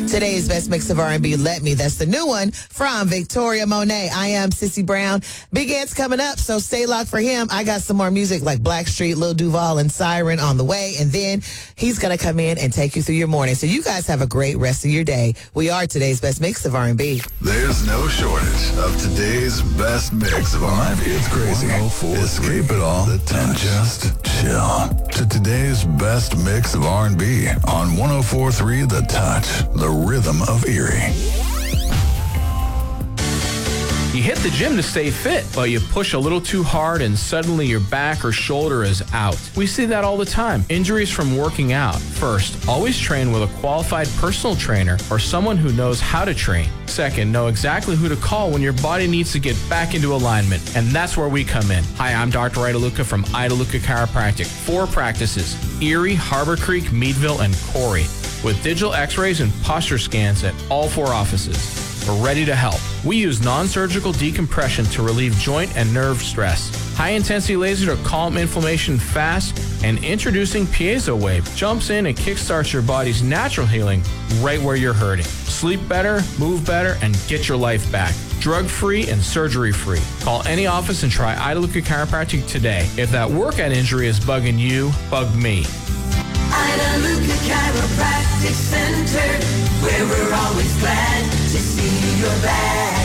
Today's best mix of R&B, Let Me. That's the new one from Victoria Monet. I am Sissy Brown. Big Ant's coming up, so stay locked for him. I got some more music like Blackstreet, Lil Duval, and Siren on the way. And then he's going to come in and take you through your morning. So you guys have a great rest of your day. We are today's best mix of R&B. There's no shortage of today's best mix of R&B. It's crazy. Escape it all and just chill to today's best mix of R&B on 104.3 The Touch, the rhythm of Erie. You hit the gym to stay fit, but you push a little too hard and suddenly your back or shoulder is out. We see that all the time. Injuries from working out. First, always train with a qualified personal trainer or someone who knows how to train. Second, know exactly who to call when your body needs to get back into alignment, and that's where we come in. Hi, I'm Dr. Idaluca from Idaluca Chiropractic. 4 practices: Erie, Harbor Creek, Meadville, and Corey, with digital x-rays and posture scans at all 4 offices. We're ready to help. We use non-surgical decompression to relieve joint and nerve stress. High-intensity laser to calm inflammation fast, and introducing Piezo Wave jumps in and kickstarts your body's natural healing right where you're hurting. Sleep better, move better, and get your life back. Drug-free and surgery-free. Call any office and try Idaluca Chiropractic today. If that workout injury is bugging you, bug me. Idaluca Chiropractic Center, where we're always glad to see you're back.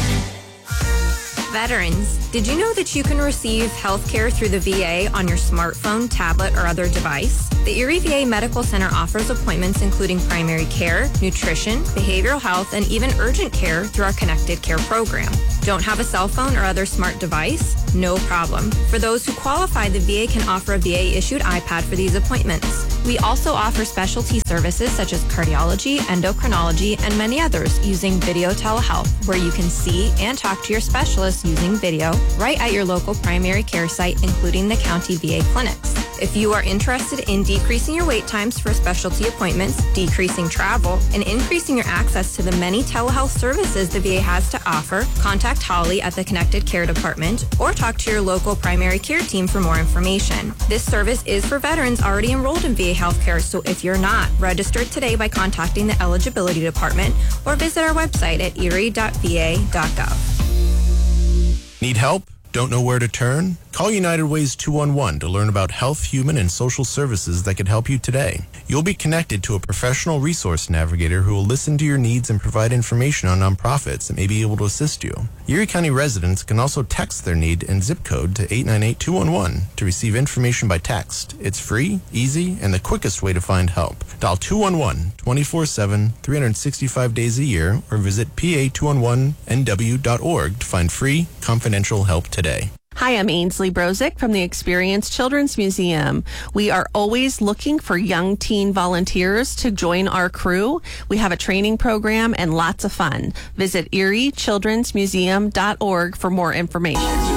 Veterans, did you know that you can receive health care through the VA on your smartphone, tablet, or other device? The Erie VA Medical Center offers appointments including primary care, nutrition, behavioral health, and even urgent care through our Connected Care program. Don't have a cell phone or other smart device? No problem. For those who qualify, the VA can offer a VA-issued iPad for these appointments. We also offer specialty services such as cardiology, endocrinology, and many others using video telehealth, where you can see and talk to your specialists using video right at your local primary care site, including the county VA clinics. If you are interested in decreasing your wait times for specialty appointments, decreasing travel, and increasing your access to the many telehealth services the VA has to offer, contact Holly at the Connected Care Department or talk to your local primary care team for more information. This service is for veterans already enrolled in VA healthcare, so if you're not, register today by contacting the Eligibility Department or visit our website at erie.va.gov. Need help? Don't know where to turn? Call United Way's 211 to learn about health, human, and social services that could help you today. You'll be connected to a professional resource navigator who will listen to your needs and provide information on nonprofits that may be able to assist you. Erie County residents can also text their need and zip code to 898-211 to receive information by text. It's free, easy, and the quickest way to find help. Dial 211 24/7, 365 days a year, or visit pa211nw.org to find free, confidential help today. Hi, I'm Ainsley Brozick from the Experience Children's Museum. We are always looking for young teen volunteers to join our crew. We have a training program and lots of fun. Visit eriechildrensmuseum.org for more information.